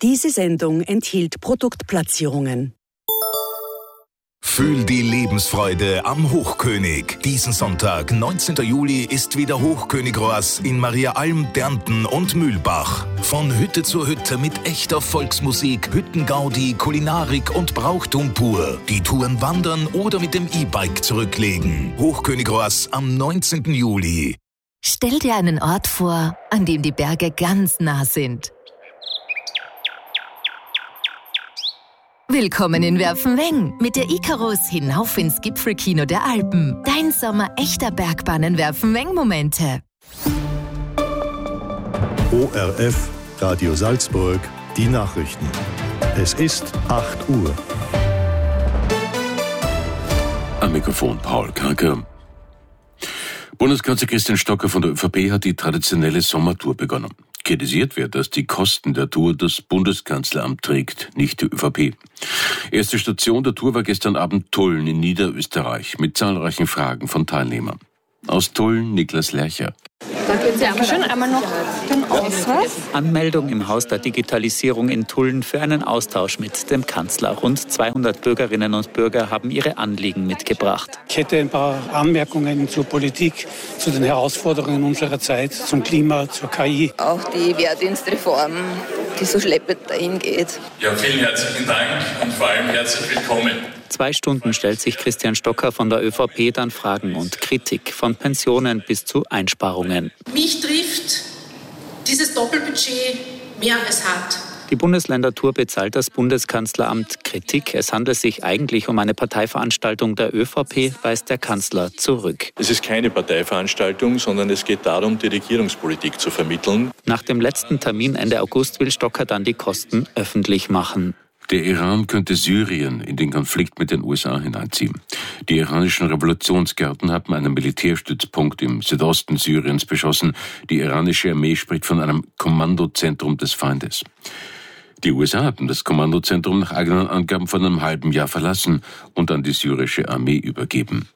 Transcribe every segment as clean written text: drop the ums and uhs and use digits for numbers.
Diese Sendung enthielt Produktplatzierungen. Fühl die Lebensfreude am Hochkönig. Diesen Sonntag, 19. Juli, ist wieder Hochkönig-Roas in Mariaalm, Dernten und Mühlbach. Von Hütte zu Hütte mit echter Volksmusik, Hüttengaudi, Kulinarik und Brauchtum pur. Die Touren wandern oder mit dem E-Bike zurücklegen. Hochkönig-Roas am 19. Juli. Stell dir einen Ort vor, an dem die Berge ganz nah sind. Willkommen in Werfenweng mit der Icarus hinauf ins Gipfelkino der Alpen. Dein Sommer echter Bergbahnen-Werfenweng-Momente. ORF, Radio Salzburg, die Nachrichten. Es ist 8 Uhr. Am Mikrofon Paul Karker. Bundeskanzler Christian Stocker von der ÖVP hat die traditionelle Sommertour begonnen. Kritisiert wird, dass die Kosten der Tour das Bundeskanzleramt trägt, nicht die ÖVP. Erste Station der Tour war gestern Abend Tulln in Niederösterreich mit zahlreichen Fragen von Teilnehmern. Aus Tulln Niklas Lercher. Dankeschön. Einmal noch den Ausweis. Anmeldung im Haus der Digitalisierung in Tulln für einen Austausch mit dem Kanzler. Rund 200 Bürgerinnen und Bürger haben ihre Anliegen mitgebracht. Ich hätte ein paar Anmerkungen zur Politik, zu den Herausforderungen unserer Zeit, zum Klima, zur KI. Auch die Wehrdienstreform, die so schleppend dahin geht. Ja, vielen herzlichen Dank und vor allem herzlich willkommen. 2 Stunden stellt sich Christian Stocker von der ÖVP dann Fragen und Kritik, von Pensionen bis zu Einsparungen. Mich trifft dieses Doppelbudget mehr als hart. Die Bundesländertour bezahlt das Bundeskanzleramt. Kritik, es handelt sich eigentlich um eine Parteiveranstaltung der ÖVP, weist der Kanzler zurück. Es ist keine Parteiveranstaltung, sondern es geht darum, die Regierungspolitik zu vermitteln. Nach dem letzten Termin Ende August will Stocker dann die Kosten öffentlich machen. Der Iran könnte Syrien in den Konflikt mit den USA hineinziehen. Die iranischen Revolutionsgarden haben einen Militärstützpunkt im Südosten Syriens beschossen. Die iranische Armee spricht von einem Kommandozentrum des Feindes. Die USA haben das Kommandozentrum nach eigenen Angaben vor einem halben Jahr verlassen und an die syrische Armee übergeben.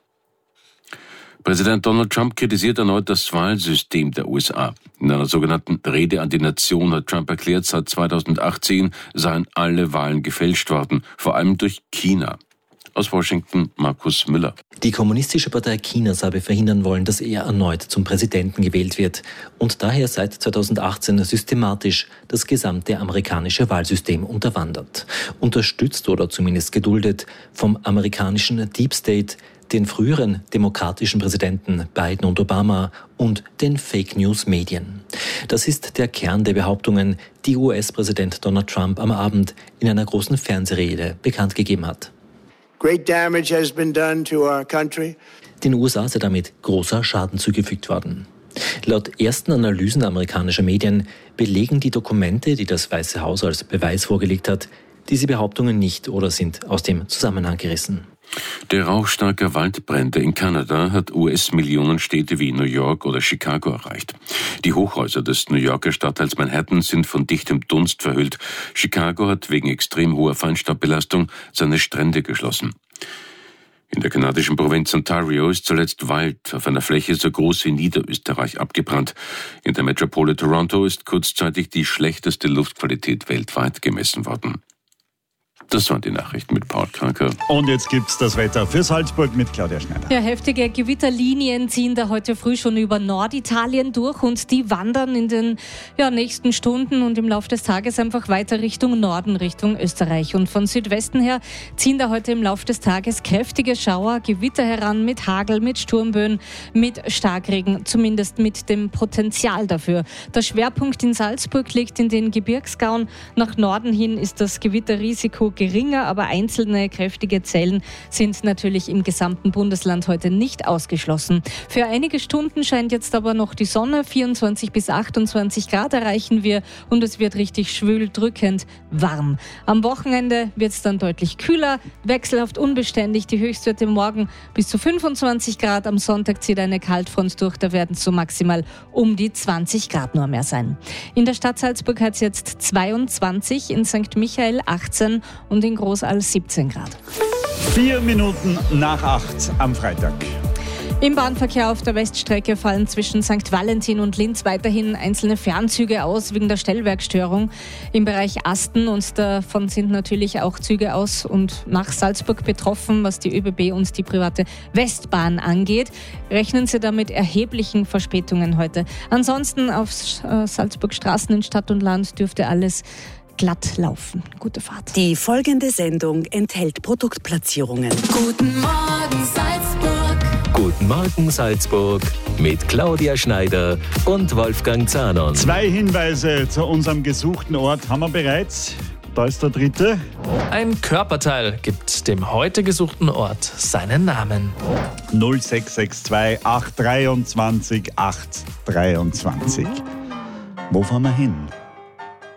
Präsident Donald Trump kritisiert erneut das Wahlsystem der USA. In einer sogenannten Rede an die Nation hat Trump erklärt, seit 2018 seien alle Wahlen gefälscht worden, vor allem durch China. Aus Washington, Markus Müller. Die Kommunistische Partei Chinas habe verhindern wollen, dass er erneut zum Präsidenten gewählt wird und daher seit 2018 systematisch das gesamte amerikanische Wahlsystem unterwandert. Unterstützt oder zumindest geduldet vom amerikanischen Deep State, den früheren demokratischen Präsidenten Biden und Obama und den Fake-News-Medien. Das ist der Kern der Behauptungen, die US-Präsident Donald Trump am Abend in einer großen Fernsehrede bekannt gegeben hat. Great damage has been done to our country. Den USA sei damit großer Schaden zugefügt worden. Laut ersten Analysen amerikanischer Medien belegen die Dokumente, die das Weiße Haus als Beweis vorgelegt hat, diese Behauptungen nicht oder sind aus dem Zusammenhang gerissen. Der Rauch starker Waldbrände in Kanada hat US-Millionenstädte wie New York oder Chicago erreicht. Die Hochhäuser des New Yorker Stadtteils Manhattan sind von dichtem Dunst verhüllt. Chicago hat wegen extrem hoher Feinstaubbelastung seine Strände geschlossen. In der kanadischen Provinz Ontario ist zuletzt Wald auf einer Fläche so groß wie Niederösterreich abgebrannt. In der Metropole Toronto ist kurzzeitig die schlechteste Luftqualität weltweit gemessen worden. Das waren die Nachrichten mit Paul Kranker. Und jetzt gibt's das Wetter für Salzburg mit Claudia Schneider. Ja, heftige Gewitterlinien ziehen da heute früh schon über Norditalien durch und die wandern in den nächsten Stunden und im Laufe des Tages einfach weiter Richtung Norden, Richtung Österreich. Und von Südwesten her ziehen da heute im Laufe des Tages kräftige Schauer, Gewitter heran mit Hagel, mit Sturmböen, mit Starkregen, zumindest mit dem Potenzial dafür. Der Schwerpunkt in Salzburg liegt in den Gebirgsgauen. Nach Norden hin ist das Gewitterrisiko geringer, aber einzelne kräftige Zellen sind natürlich im gesamten Bundesland heute nicht ausgeschlossen. Für einige Stunden scheint jetzt aber noch die Sonne, 24 bis 28 Grad erreichen wir und es wird richtig schwül, drückend warm. Am Wochenende wird es dann deutlich kühler, wechselhaft unbeständig, die Höchstwerte morgen bis zu 25 Grad, am Sonntag zieht eine Kaltfront durch, da werden es so maximal um die 20 Grad nur mehr sein. In der Stadt Salzburg hat es jetzt 22, in St. Michael 18 und in Großall 17 Grad. 4 Minuten nach 8 am Freitag. Im Bahnverkehr auf der Weststrecke fallen zwischen St. Valentin und Linz weiterhin einzelne Fernzüge aus wegen der Stellwerkstörung im Bereich Asten. Und davon sind natürlich auch Züge aus und nach Salzburg betroffen, was die ÖBB und die private Westbahn angeht. Rechnen Sie da mit erheblichen Verspätungen heute. Ansonsten auf Salzburg Straßen in Stadt und Land dürfte alles glatt laufen. Gute Fahrt. Die folgende Sendung enthält Produktplatzierungen. Guten Morgen Salzburg. Guten Morgen Salzburg mit Claudia Schneider und Wolfgang Zahnon. 2 Hinweise zu unserem gesuchten Ort haben wir bereits. Da ist der dritte. Ein Körperteil gibt dem heute gesuchten Ort seinen Namen. 0662 823 823. Wo fahren wir hin?